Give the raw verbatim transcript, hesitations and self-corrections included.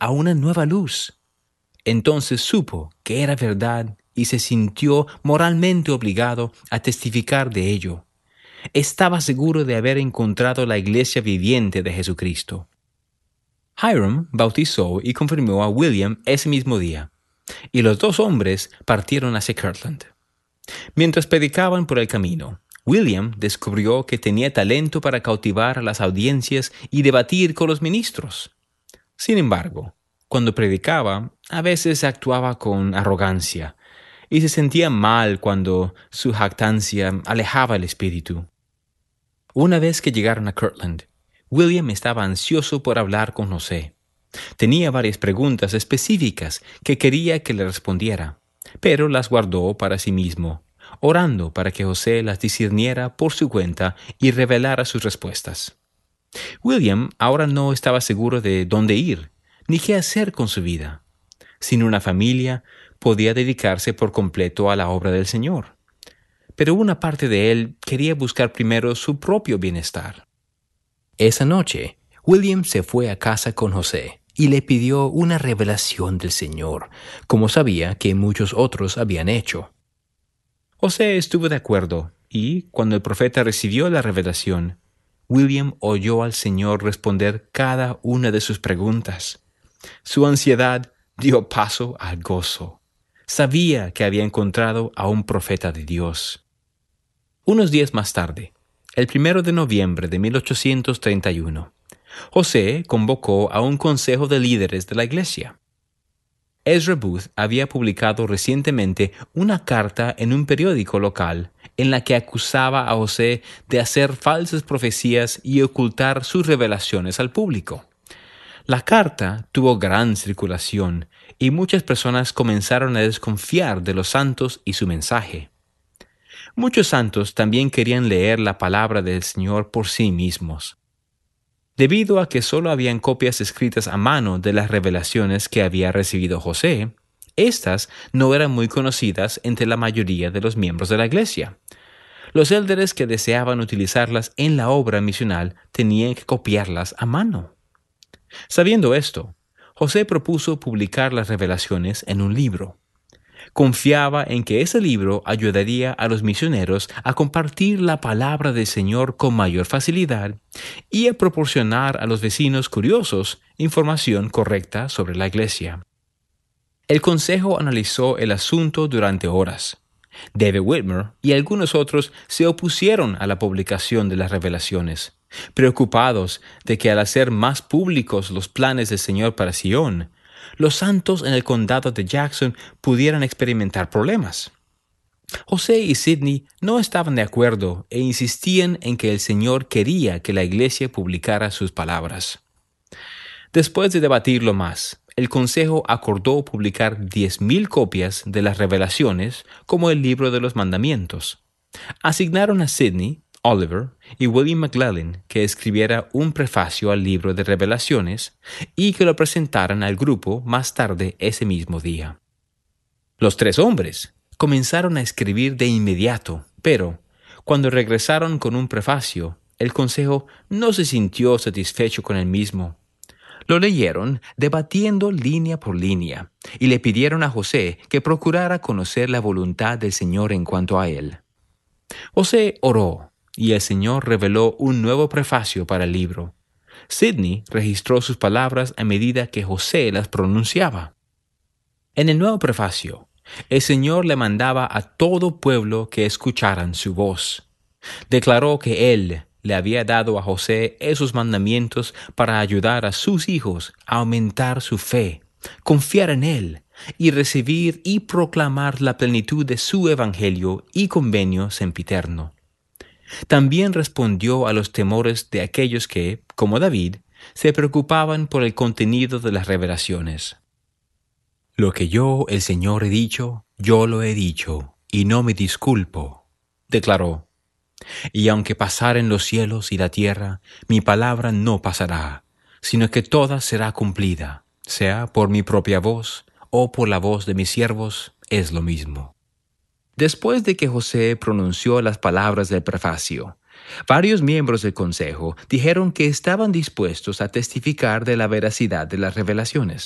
a una nueva luz. Entonces supo que era verdad y se sintió moralmente obligado a testificar de ello. Estaba seguro de haber encontrado la iglesia viviente de Jesucristo. Hiram bautizó y confirmó a William ese mismo día, y los dos hombres partieron hacia Kirtland. Mientras predicaban por el camino, William descubrió que tenía talento para cautivar a las audiencias y debatir con los ministros. Sin embargo, cuando predicaba, a veces actuaba con arrogancia y se sentía mal cuando su jactancia alejaba el espíritu. Una vez que llegaron a Kirtland, William estaba ansioso por hablar con José. Tenía varias preguntas específicas que quería que le respondiera, pero las guardó para sí mismo, orando para que José las discerniera por su cuenta y revelara sus respuestas. William ahora no estaba seguro de dónde ir, ni qué hacer con su vida. Sin una familia, podía dedicarse por completo a la obra del Señor. Pero una parte de él quería buscar primero su propio bienestar. Esa noche, William se fue a casa con José y le pidió una revelación del Señor, como sabía que muchos otros habían hecho. José estuvo de acuerdo, y cuando el profeta recibió la revelación, William oyó al Señor responder cada una de sus preguntas. Su ansiedad dio paso al gozo. Sabía que había encontrado a un profeta de Dios. Unos días más tarde, el primero de noviembre de mil ochocientos treinta y uno, José convocó a un consejo de líderes de la iglesia. Ezra Booth había publicado recientemente una carta en un periódico local en la que acusaba a José de hacer falsas profecías y ocultar sus revelaciones al público. La carta tuvo gran circulación y muchas personas comenzaron a desconfiar de los santos y su mensaje. Muchos santos también querían leer la palabra del Señor por sí mismos. Debido a que solo habían copias escritas a mano de las revelaciones que había recibido José, éstas no eran muy conocidas entre la mayoría de los miembros de la iglesia. Los élderes que deseaban utilizarlas en la obra misional tenían que copiarlas a mano. Sabiendo esto, José propuso publicar las revelaciones en un libro. Confiaba en que ese libro ayudaría a los misioneros a compartir la palabra del Señor con mayor facilidad y a proporcionar a los vecinos curiosos información correcta sobre la iglesia. El consejo analizó el asunto durante horas. David Whitmer y algunos otros se opusieron a la publicación de las revelaciones, preocupados de que al hacer más públicos los planes del Señor para Sion, los santos en el condado de Jackson pudieran experimentar problemas. José y Sidney no estaban de acuerdo e insistían en que el Señor quería que la iglesia publicara sus palabras. Después de debatirlo más, el consejo acordó publicar diez mil copias de las revelaciones como el libro de los mandamientos. Asignaron a Sidney, Oliver y William McLellin que escribiera un prefacio al libro de revelaciones y que lo presentaran al grupo más tarde ese mismo día. Los tres hombres comenzaron a escribir de inmediato, pero cuando regresaron con un prefacio, el consejo no se sintió satisfecho con el mismo. Lo leyeron debatiendo línea por línea y le pidieron a José que procurara conocer la voluntad del Señor en cuanto a él. José oró y el Señor reveló un nuevo prefacio para el libro. Sidney registró sus palabras a medida que José las pronunciaba. En el nuevo prefacio, el Señor le mandaba a todo pueblo que escucharan su voz. Declaró que Él le había dado a José esos mandamientos para ayudar a sus hijos a aumentar su fe, confiar en Él y recibir y proclamar la plenitud de su evangelio y convenio sempiterno. También respondió a los temores de aquellos que, como David, se preocupaban por el contenido de las revelaciones. Lo que yo, el Señor, he dicho, yo lo he dicho, y no me disculpo, declaró. Y aunque pasaren los cielos y la tierra, mi palabra no pasará, sino que toda será cumplida, sea por mi propia voz o por la voz de mis siervos, es lo mismo. Después de que José pronunció las palabras del prefacio, varios miembros del consejo dijeron que estaban dispuestos a testificar de la veracidad de las revelaciones.